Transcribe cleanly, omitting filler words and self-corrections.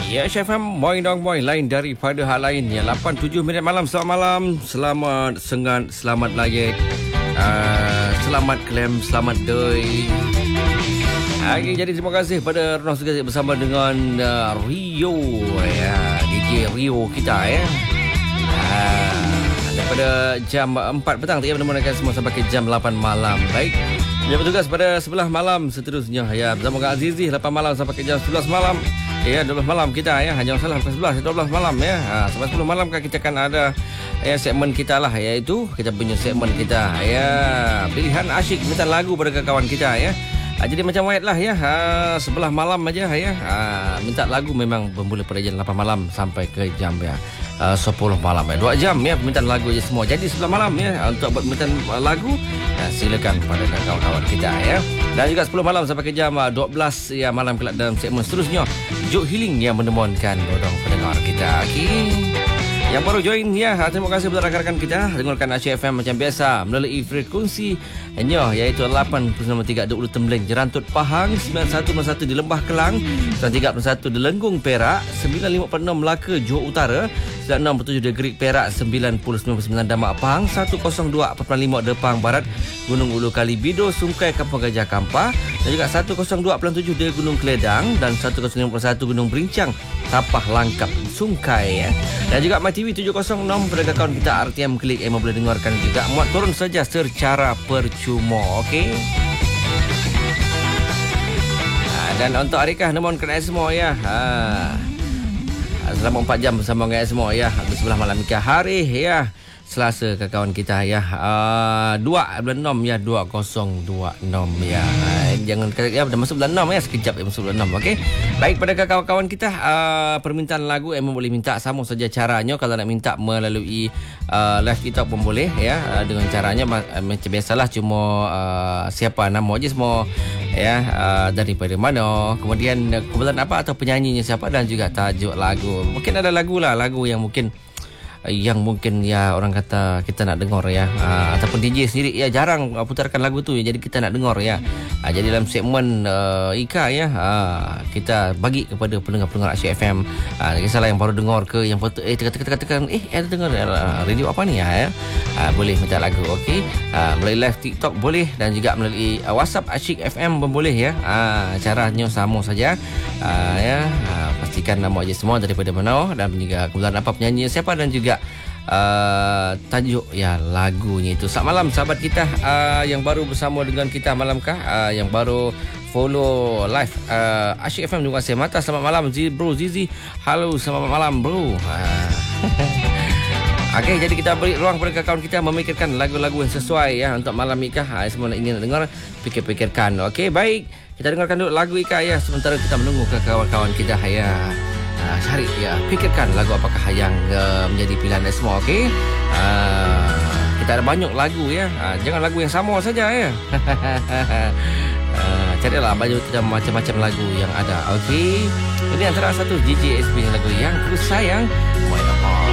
Ya, SFM Boy Dong Boy, lain daripada hal lain. Ya, 8-7 minit malam. Selamat malam. Selamat sengat, selamat layet. Selamat klaim, selamat doi. Okay, jadi terima kasih pada Ronald Sugasi bersama dengan Rio, ya, DJ Rio kita, ya. Daripada jam 4 petang dia menemukan semua sampai ke jam 8 malam. Baik. Dia bertugas pada sebelah malam seterusnya, ya, bersama dengan Azizi 8 malam sampai ke jam 11 malam. Ya, 12 malam kita, ya. Hanya salah bukan 11, 12 malam, ya. Sampai 10 malam kan kita akan ada, ya, segmen kita lah, iaitu kita punya segmen kita, ya, pilihan asyik minta lagu pada kawan kita, ya. Jadi macam white lah, ya, sebelah malam aja, ya. Minta lagu memang bermula pada jam 8 malam sampai ke jam, ya, 10 malam, ya. 2 jam, ya, permintaan lagu je semua. Jadi sebelah malam, ya, untuk buat permintaan lagu, silakan pada kawan-kawan kita, ya. Dan juga 10 malam sampai ke jam 12, ya, malam kelak dalam segmen seterusnya, Jok Healing yang menemukan bodong pendengar kita. Okay. Yang baru join, ya, terima kasih kepada rakan-rakan kita. Dengarkan Asyik FM macam biasa melalui frekuensi iaitu 89.3 Tembleng, Jerantut Pahang, 91.1 di Lembah Kelang, 93.1 di Lenggung Perak, 95.6 Melaka Johor Utara, 96.7 di Gerik Perak, 99.9 Damak Pahang, 102.5 Depang Barat, Gunung Ulu Kalibido, Sungkai Kampung Gajah Kampar, dan juga 102.7 di Gunung Keledang dan 105.1 Gunung Berincang, Tapah Langkap Sungkai, ya. Dan juga MyTV 706 pada kawan kita RTM Klik yang boleh dengarkan juga muat turun saja secara percuma. Okey. Dan untuk Arika namun kena semua, ya. Selama 4 jam bersama dengan semua, ya. Sebelah malam ke hari, ya, Selasa ke kawan kita, ya. 2 bulan 6, ya, 2026, ya. Jangan kata, ya, dah masuk bulan 6, ya, sekejap ya masuk bulan 6. Okey. Baik, pada kawan-kawan kita, permintaan lagu memang boleh minta, sama saja caranya. Kalau nak minta melalui live TikTok pun boleh, ya. Dengan caranya macam biasalah, cuma siapa nama je semua, ya, daripada mana, kemudian kumpulan apa atau penyanyinya siapa, dan juga tajuk lagu. Mungkin ada lagu yang mungkin ya orang kata kita nak dengar, ya, ataupun DJ sendiri, ya, jarang putarkan lagu tu, ya, jadi kita nak dengar, ya. Jadi dalam segmen Ika, ya, kita bagi kepada pendengar-pendengar Asyik FM, kisahlah yang baru dengar ke yang tekan ada dengar radio apa ni, ya, boleh minta lagu. Okey, melalui live TikTok boleh, dan juga melalui WhatsApp Asyik FM pun boleh, ya. Caranya sama saja, ya. Pastikan nama je semua daripada mana, dan juga kumpulan apa, penyanyi siapa, dan juga tajuk, ya, lagunya itu. Selamat malam sahabat kita yang baru bersama dengan kita malamkah, yang baru follow live Asyik FM. Terima kasih Mata. Selamat malam bro Zizi. Halo, selamat malam bro. Okey, jadi kita beri ruang kepada kawan kita memikirkan lagu-lagu yang sesuai, ya, untuk malam Ika. Semua nak ingin nak dengar, fikir-fikirkan. Okey, baik. Kita dengarkan dulu lagu Ika, ya, sementara kita menunggu ke kawan-kawan kita, ya. Cari, ya, fikirkan lagu apakah yang menjadi pilihan semua. Okey. Kita ada banyak lagu, ya. Jangan lagu yang sama saja, ya. Carilah macam-macam lagu yang ada. Okey. Ini antara satu DJ SB lagu yang ku sayang.